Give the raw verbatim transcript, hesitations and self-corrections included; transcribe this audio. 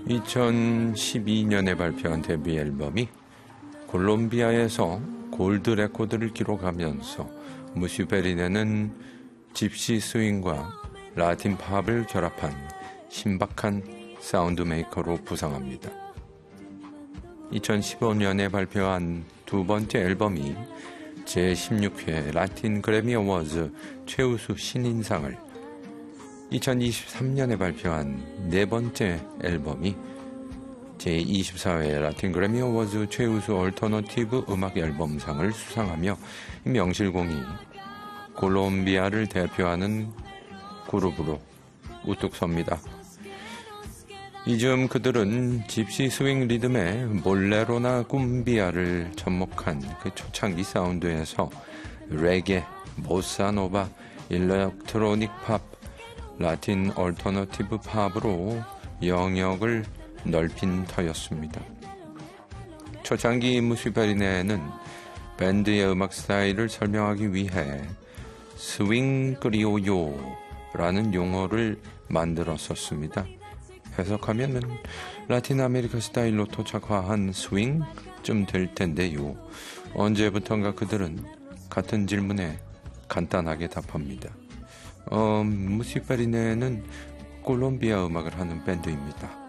이천십이 년에 발표한 데뷔 앨범이 콜롬비아에서 골드 레코드를 기록하면서 무슈베리네는 집시 스윙과 라틴 팝을 결합한 신박한 사운드 메이커로 부상합니다. 이천십오 년에 발표한 두 번째 앨범이 제십육 회 라틴 그래미 어워즈 최우수 신인상을, 이천이십삼 년에 발표한 네 번째 앨범이 제이십사 회 라틴 그래미 어워즈 최우수 얼터너티브 음악 앨범상을 수상하며 명실공히 콜롬비아를 대표하는 그룹으로 우뚝 섭니다. 이즈음 그들은 집시 스윙 리듬의 볼레로나 꿈비아를 접목한 그 초창기 사운드에서 레게, 보사노바, 일렉트로닉 팝, 라틴 얼터너티브 팝으로 영역을 넓힌 터였습니다. 초창기 무슈베리네는 밴드의 음악 스타일을 설명하기 위해 스윙 크리오요라는 용어를 만들었었습니다. 해석하면은 라틴 아메리카 스타일로 토착화한 스윙쯤 될 텐데요. 언제부턴가 그들은 같은 질문에 간단하게 답합니다. 어, 무슈베리네는 콜롬비아 음악을 하는 밴드입니다.